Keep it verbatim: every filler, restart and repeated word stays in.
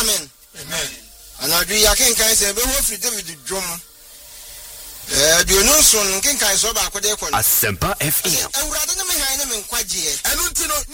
amen amen anadu ya kenkan se be ho free David dwom eh duonu so kenkan so ba akode kon Asempa F M awurade ne me han ne me nkwaje e enu ntino